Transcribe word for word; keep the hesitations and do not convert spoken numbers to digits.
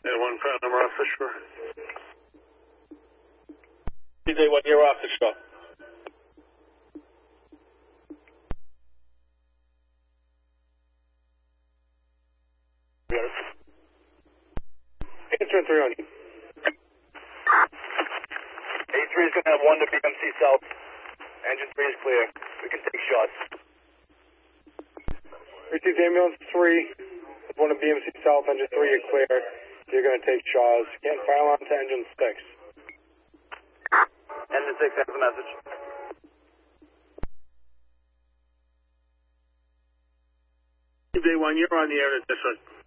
And one pound number off the shore. T J one, you're off the shore. Turn three on you. A three is going to have one to B M C South. Engine three is clear. We can take shots. Received ambulance three. One to B M C South. Engine three, you're clear. You're going to take Shaws. Can't file on to engine six. Engine six, have a message. T J one, you're on the air in this one.